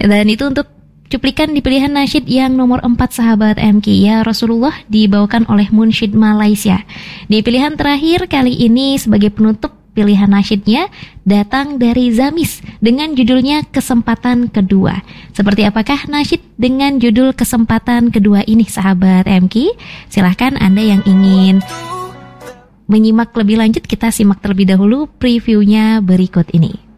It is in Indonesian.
Dan itu untuk cuplikan di pilihan nasyid yang nomor 4 sahabat MK, ya Rasulullah, dibawakan oleh Munsyid Malaysia. Di pilihan terakhir kali ini sebagai penutup, pilihan nasyidnya datang dari Zamis dengan judulnya Kesempatan Kedua. Seperti apakah nasyid dengan judul Kesempatan Kedua ini sahabat MK? Silahkan Anda yang ingin menyimak lebih lanjut, kita simak terlebih dahulu previewnya berikut ini.